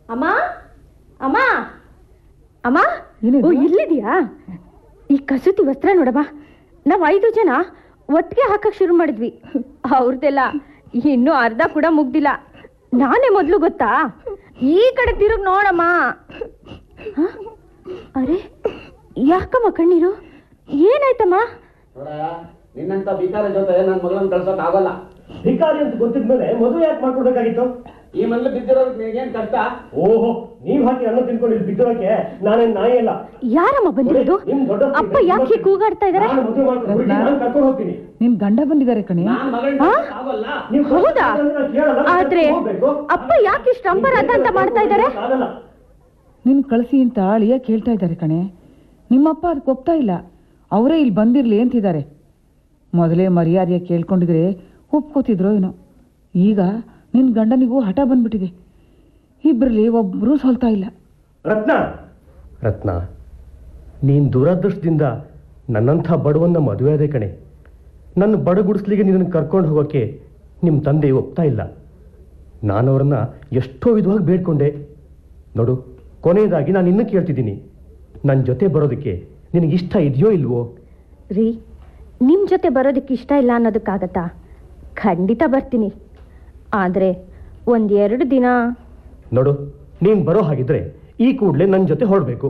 ಅಮ್ಮ ಅಮ್ಮ ಅಮ್ಮ ಇಲ್ಲಿದ್ಯಾ? ಈ ಕಸೂತಿ ವಸ್ತ್ರ ನೋಡಮ್ಮ, ನಾವು 5 ಜನ ಒಟ್ಟಿಗೆ ಹಾಕಕ್ ಶುರು ಮಾಡಿದ್ವಿ. ಅವ್ರದ್ದೆಲ್ಲ ಇನ್ನೂ ಅರ್ಧ ಕೂಡ ಮುಗ್ದಿಲ್ಲ. ನಾನೇ ಮೊದಲು ಗೊತ್ತಾ? ಈ ಕಡೆ ತಿರುಗಿ ನೋಡಮ್ಮ. ಅರೆ ಯಾಕಮ್ಮ ಕಣ್ಣೀರು? ಏನಾಯ್ತಮ್ಮ? ನಿನ್ನಂತ ಭಿಕಾರಿ ಜೊತೆ ನನ್ನ ಮಗಳನ್ನ ಕಳ್ಸೋಕ್ ಆಗಲ್ಲ. ಭಿಕಾರಿ ಅಂತ ಗೊತ್ತಿದ್ಮೇಲೆ ಮದುವೆ ಯಾಕೆ ಮಾಡ್ಕೊಡ್ಬೇಕಾಗಿತ್ತು? ಈ ಮನೇಲಿ ಬಿದ್ದಿರೋದಕ್ಕೆ ನಿನಗೇನ್ ಕಷ್ಟ? ಓಹೋ, ನೀವ್ ಹಾಕಿ ಅನ್ನ ತಿನ್ಕೊಂಡು ಇಲ್ಲಿ ಬಿದ್ದೋಕೆ ನಾನೇನ್ ನಾಯಿ ಅಲ್ಲ. ಯಾರಮ್ಮ ಬಂದಿರೋದು? ಅಪ್ಪ ಯಾಕೆ ಕೂಗಾಡ್ತಾ ಇದಾರೆ? ನಾನು ಕರ್ಕೊಂಡು ಹೋಗ್ತೀನಿ. ನಿನ್ ಗಂಡ ಬಂದಿದ್ದಾರೆ ಕಣೆ. ಹೌದಾ? ಆದ್ರೆ ಅಪ್ಪ ಯಾಕೆ ಇಷ್ಟು ಅಂಬರಾಧ ಅಂತ ಮಾಡ್ತಾ ಇದಾರೆ? ನಿನ್ ಕಳಿಸಿ ಅಂತ ಅಳಿಯ ಕೇಳ್ತಾ ಇದ್ದಾರೆ ಕಣೆ. ನಿಮ್ಮಪ್ಪ ಅದಕ್ಕೆ ಒಪ್ತಾ ಇಲ್ಲ. ಅವರೇ ಇಲ್ಲಿ ಬಂದಿರ್ಲಿ ಅಂತಿದ್ದಾರೆ. ಮೊದಲೇ ಮರ್ಯಾದೆಯ ಕೇಳ್ಕೊಂಡಿದ್ರೆ ಒಪ್ಕೋತಿದ್ರೋ ಏನೋ. ಈಗ ನಿನ್ ಗಂಡನಿಗೂ ಹಠ ಬಂದ್ಬಿಟ್ಟಿದೆ. ಇಬ್ಬರಲ್ಲಿ ಒಬ್ರು ಸೋಲ್ತಾ ಇಲ್ಲ. ರತ್ನ, ನೀನ್ ದುರಾದೃಷ್ಟದಿಂದ ನನ್ನಂಥ ಬಡವನ್ನ ಮದುವೆ ಆದೆ ಕಣೆ. ನನ್ನ ಬಡಗುಡಿಸ್ಲಿಗೆ ನಿನ್ನನ್ನು ಕರ್ಕೊಂಡು ಹೋಗೋಕ್ಕೆ ನಿಮ್ಮ ತಂದೆ ಒಪ್ತಾ ಇಲ್ಲ. ನಾನು ಅವ್ರನ್ನ ಎಷ್ಟೋ ವಿಧವಾಗಿ ಬೇಡ್ಕೊಂಡೆ. ನೋಡು, ಕೊನೆಯದಾಗಿ ನಾನು ಇನ್ನೂ ಕೇಳ್ತಿದ್ದೀನಿ, ನನ್ನ ಜೊತೆ ಬರೋದಕ್ಕೆ ನಿನಗಿಷ್ಟ ಇದೆಯೋ ಇಲ್ವೋ? ರೀ, ನಿಮ್ಮ ಜೊತೆ ಬರೋದಕ್ಕೆ ಇಷ್ಟ ಇಲ್ಲ ಅನ್ನೋದಕ್ಕಾಗತ್ತಾ? ಖಂಡಿತ ಬರ್ತೀನಿ. ಆದರೆ 1-2 ದಿನ. ನೋಡು, ನೀನು ಬರೋ ಹಾಗಿದ್ರೆ ಈ ಕೂಡಲೇ ನನ್ನ ಜೊತೆ ಹೊರಡಬೇಕು.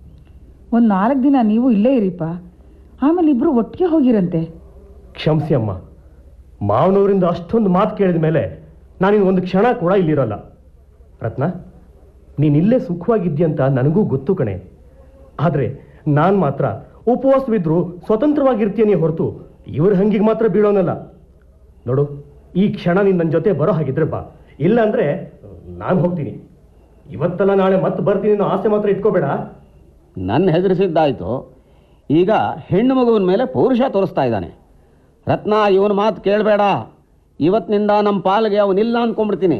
4 ದಿನ ನೀವು ಇಲ್ಲೇ ಇರಿಪ್ಪ, ಆಮೇಲೆ ಇಬ್ರು ಒಟ್ಟಿಗೆ ಹೋಗಿರಂತೆ. ಕ್ಷಮಿಸಿ ಅಮ್ಮ, ಮಾವನವರಿಂದ ಅಷ್ಟೊಂದು ಮಾತು ಕೇಳಿದ ಮೇಲೆ ನಾನಿನ್ನು ಒಂದು ಕ್ಷಣ ಕೂಡ ಇಲ್ಲಿರೋಲ್ಲ. ರತ್ನ, ನೀನಿಲ್ಲೇ ಸುಖವಾಗಿದ್ದೀಯಂತ ನನಗೂ ಗೊತ್ತು ಕಣೆ. ಆದರೆ ನಾನು ಮಾತ್ರ ಉಪವಾಸವಿದ್ರು ಸ್ವತಂತ್ರವಾಗಿರ್ತೀನಿ ಹೊರತು ಇವ್ರ ಹಂಗಿಗೆ ಮಾತ್ರ ಬೀಳೋನಲ್ಲ. ನೋಡು, ಈ ಕ್ಷಣ ನೀನು ನನ್ನ ಜೊತೆ ಬರೋ ಹಾಗಿದ್ರೆ ಬಾ, ಇಲ್ಲ ಅಂದರೆ ನಾನು ಹೋಗ್ತೀನಿ. ಇವತ್ತಲ್ಲ ನಾಳೆ ಮತ್ತೆ ಬರ್ತೀನಿ ಅನ್ನೋ ಆಸೆ ಮಾತ್ರ ಇಟ್ಕೋಬೇಡ. ನನ್ನ ಹೆದರಿಸಿದ್ದಾಯ್ತು, ಈಗ ಹೆಣ್ಣು ಮಗುವಿನ ಮೇಲೆ ಪೌರುಷ ತೋರಿಸ್ತಾ ಇದ್ದಾನೆ. ರತ್ನ, ಇವನ ಮಾತು ಕೇಳಬೇಡ. ಇವತ್ತಿನಿಂದ ನಮ್ಮ ಪಾಲಿಗೆ ಅವನಿಲ್ಲ ಅಂದ್ಕೊಂಡ್ಬಿಡ್ತೀನಿ.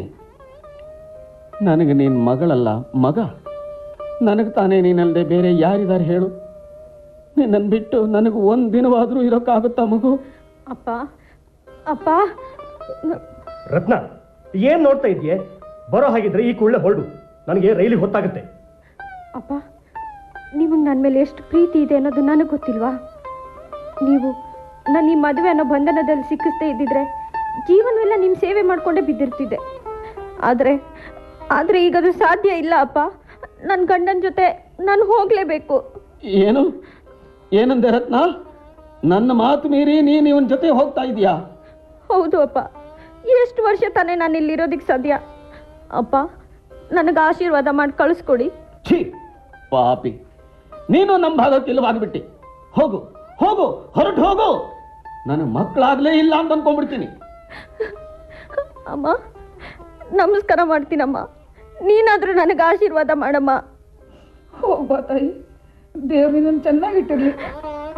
ನನಗೆ ನೀನು ಮಗಳಲ್ಲ, ಮಗ. ನನಗೆ ತಾನೇ ನೀನಲ್ಲದೆ ಬೇರೆ ಯಾರಿದ್ದಾರೆ ಹೇಳು? ನಿನ್ನನ್ನು ಬಿಟ್ಟು ನನಗೆ 1 ದಿನವಾದರೂ ಇರೋಕ್ಕಾಗುತ್ತಾ ಮಗು? ಅಪ್ಪ ಅಪ್ಪ. ರತ್ನ, ಏನ್ ನೋಡ್ತಾ ಇದೆಯೇ? ಬರೋ ಹಾಗಿದ್ರೆ ಈ ಕೂಡಲೇ ಹೊರಡು, ನನಗೆ ರೈಲಿಗೆ ಹೊತ್ತಾಗುತ್ತೆ. ಅಪ್ಪ, ನಿಮಗೆ ನನ್ನ ಮೇಲೆ ಎಷ್ಟು ಪ್ರೀತಿ ಇದೆ ಅನ್ನೋದು ನನಗೆ ಗೊತ್ತಿಲ್ವಾ? ನೀವು ನನ್ನ ಈ ಮದುವೆ ಅನ್ನೋ ಬಂಧನದಲ್ಲಿ ಸಿಕ್ಕಿಸ್ತೇ ಇದ್ದಿದ್ರೆ ಜೀವನವೆಲ್ಲ ನಿಮ್ಮ ಸೇವೆ ಮಾಡಿಕೊಂಡೇ ಬಿದ್ದಿರ್ತಿದ್ದೆ. ಆದರೆ ಈಗ ಅದು ಸಾಧ್ಯ ಇಲ್ಲ ಅಪ್ಪ. ನನ್ನ ಗಂಡನ ಜೊತೆ ನಾನು ಹೋಗಲೇಬೇಕು. ಏನಂದೆ ರತ್ನ? ನನ್ನ ಮಾತು ಮೀರಿ ನೀನು ಇವನ ಜೊತೆ ಹೋಗ್ತಾ ಇದೀಯಾ? ಹೌದು ಅಪ್ಪ. ಎಷ್ಟು ವರ್ಷ ತಾನೇ ನಾನು ಇಲ್ಲಿರೋದಕ್ಕೆ ಸಾಧ್ಯ? ಅಪ್ಪ, ನನಗೆ ಆಶೀರ್ವಾದ ಮಾಡಿ ಕಳಿಸ್ಕೊಡಿ. ಛೀ ಪಾಪಿ, ನೀನು ನಮ್ಮ ಭಾಗಕ್ಕೆ ಇಲ್ಲವಾಗ್ಬಿಟ್ಟಿ. ಹೋಗು ಹೋಗು, ಹೊರಟು ಹೋಗು. ನನಗೆ ಮಕ್ಕಳಾಗಲೇ ಇಲ್ಲ ಅಂತ ಅನ್ಕೊಂಡ್ಬಿಡ್ತೀನಿ. ಅಮ್ಮ, ನಮಸ್ಕಾರ ಮಾಡ್ತೀನಮ್ಮ. ನೀನಾದರೂ ನನಗೆ ಆಶೀರ್ವಾದ ಮಾಡಮ್ಮ. ಹೋಗ್ಬಾ ತಾಯಿ, ದೇವ್ರು ನಿನ್ನನ್ನು ಚೆನ್ನಾಗಿಟ್ಟಿರ್ಲಿ.